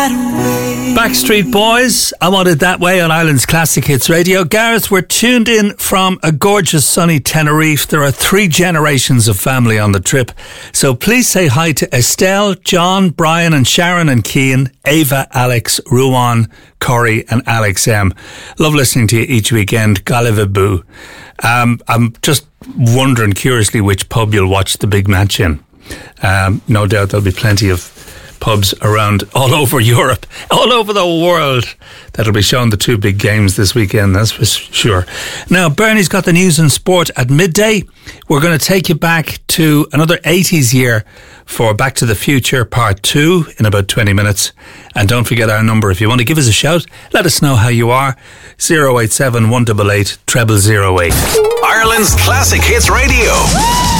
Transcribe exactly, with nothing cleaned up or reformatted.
Backstreet Boys, I Want It That Way on Ireland's Classic Hits Radio. Gareth, we're tuned in from a gorgeous sunny Tenerife. There are three generations of family on the trip. So please say hi to Estelle, John, Brian and Sharon and Cian, Ava, Alex, Ruan, Corey and Alex M. Love listening to you each weekend. Galiva Boo. Um, I'm just wondering curiously which pub you'll watch the big match in. Um, no doubt there'll be plenty of pubs around all over Europe, all over the world, that'll be showing the two big games this weekend, that's for sure. Now, Bernie's got the news and sport at midday. We're going to take you back to another eighties year for Back to the Future Part two in about twenty minutes. And don't forget our number. If you want to give us a shout, let us know how you are. zero eight seven, one eight eight, zero zero zero eight. Ireland's Classic Hits Radio.